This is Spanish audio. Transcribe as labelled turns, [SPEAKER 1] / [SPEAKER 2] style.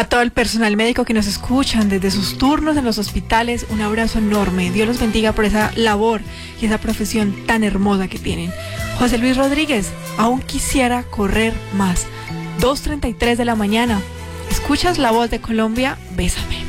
[SPEAKER 1] A todo el personal médico que nos escuchan desde sus turnos en los hospitales, un abrazo enorme. Dios los bendiga por esa labor y esa profesión tan hermosa que tienen. José Luis Rodríguez, aún quisiera correr más. 2:33 de la mañana. ¿Escuchas la voz de Colombia? Bésame.